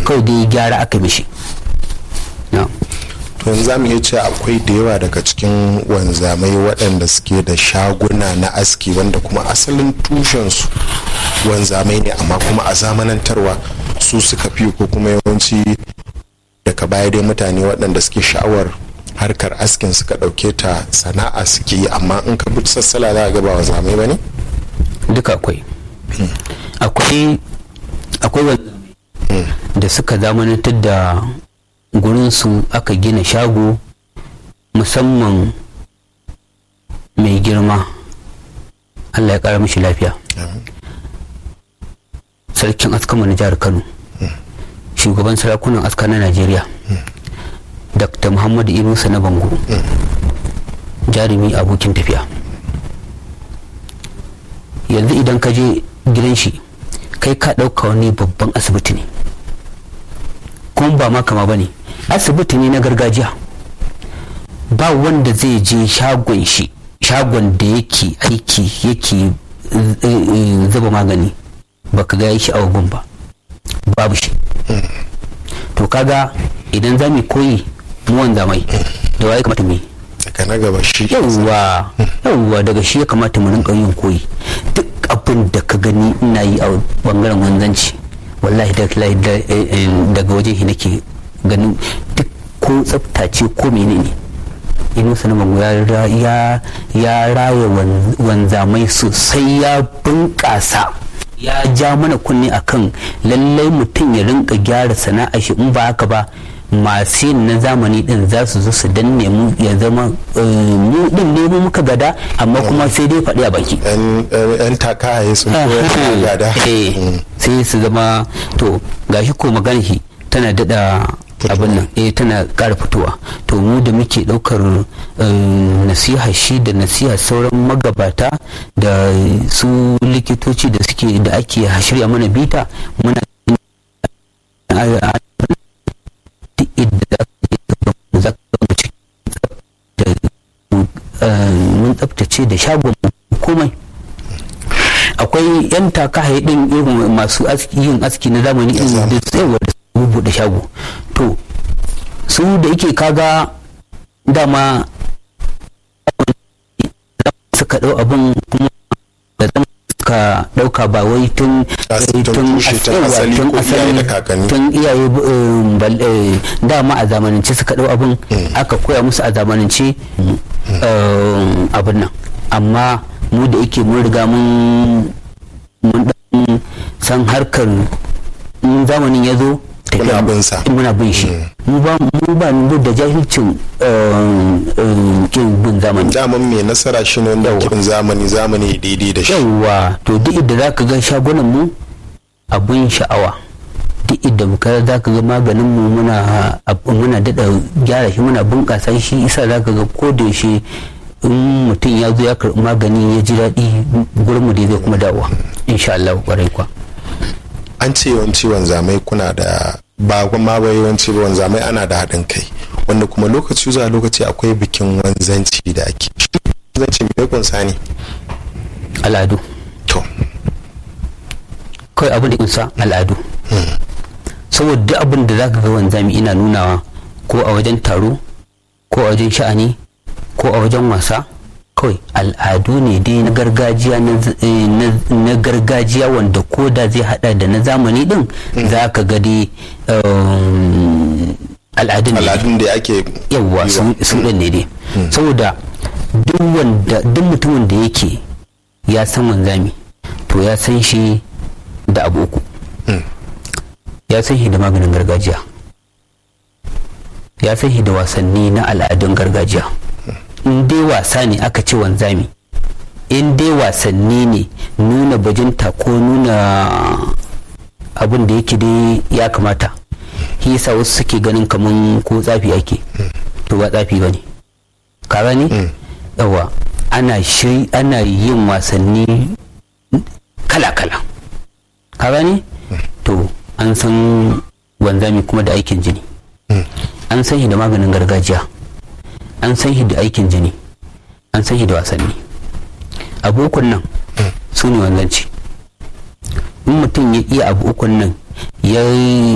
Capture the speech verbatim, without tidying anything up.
kawai dai gyara aka mishi. to yanzu zamu iya cewa akwai da yawa daga cikin wanzamai waɗanda suke da shaguna na aski wanda kuma asalin tushensu wanzamai ne amma kuma a zamanantarwa su suka fi ko kuma yawanci daga baya dai mutane waɗanda suke sha'awar harkar askin suka ɗauke ta sana'a suke yi, amma in ka bi sassala za a ga ba wanzamai ba ne? duka akwai akwai akwai wanzamai da suka zamanantar da gurinsu aka gina shago musamman mai girma, Allah ya kara mishi lafiya, sarkin askama na jihar Kano, shugaban sarakunan aska na Najeriya, Dr. Muhammadu Inusa na Bango, jarumi abokin tafiya. Yanzu idan ka je gidan shi kai ka ɗauka wani babban asibiti ne, kuma ba ma kama ba ne, asibiti ne na gargajiya. Ba wanda zai je shagon shi, shagon da yake aiki yake zuba magani baka ga shi a wagun ba, babu shi. To kaga idan za mu koyi mu wanzamai da waye kamata mu yi daga na gaba shi yawwa yawwa daga shi ya kamata mu rinka yin koyi. Duk abin da ka gani ina yi a bangaren wanzanci wallahi daga wajen shi nake ganin, duk ko tsaftace ko menene. Inusa na Bango ya ya raya wanzamai sosai, ya bunƙasa, ya ja mana kunne akan lallai mutum ya rinka gyara sana'a shi, in ba haka ba masu yin na zamani din za su zo su danne mu, ya zama mu din ne mu muka gada amma kuma sai dai faɗi a baki yan takaye sun koyar gada sai su zama. To gashi ko magana shi tana dada abin nan eh tana ƙara fitowa. To mu da muke ɗaukar nasiha shi da nasiha sauran magabata da su likitoci da suke da ake shirya mana bita, muna mun tsaftace da shagon komai. Akwai yan takaye din irin masu yin aski na zamani din da tsayawa da su buɗe shago. To su da yake kaga dama suka ɗau abin kuma da suka ɗauka ba wai tun asali tun iyaye dama a zamanance suka ɗau abin aka koya musu a zamanance abin nan. Amma mu da yake mun riga mun mun san harkar zamanin ya zo muna bin shi, mu ba mu ba mu da jahilcin kin bin zamani. Daman mai nasara shi ne wanda kin zamani zamani daidai da shi. Yawwa, to duk inda zaka ga shagunan mu abun sha'awa, duk inda muka zaka ga maganin mu muna muna dada gyara shi, muna bunƙasa shi, isa zaka ga ko da shi in mutum ya zo ya karɓi magani ya ji daɗi gurin mu da zai kuma dawowa insha Allah kwarai kwa. An ce yawanci wanzamai kuna da ba ma bai yawanci ba wanzamai ana da haɗin kai, wanda kuma lokaci zuwa lokaci akwai bikin wanzanci da ake. Wanzanci mai kunsa ne? Al'adu. To kawai abin da kunsa al'adu. Saboda duk abin da zaka ga wanzami ina nunawa ko a wajen taro ko a wajen sha'ani ko a wajen wasa, kawai al'adu ne dai na gargajiya na gargajiya wanda ko da zai hada da na zamani din za ka ga dai al'adun ne al'adun da ake yawwa su din ne dai. Saboda duk mutumin da yake ya san wanzami to ya san shi da abu uku. Ya san shi da maganin gargajiya, ya san shi da wasanni na al'adun gargajiya. In dai wasa ne aka ce wanzami, in dai wasanni ne nuna bajinta ko nuna abin da yake dai ya kamata, shi yasa wasu suke ganin kaman ko tsafi ake, to ba tsafi ba ne, ka gani? Yawa, ana shiri ana yin wasanni kala-kala, ka gani? To an san wanzami kuma da aikin jini, an san shi da maganin gargajiya, an san shi da aikin jini, an san shi da wasanni. Abokun nan su ne wanzanci. In mutum ya iya abu ukun nan ya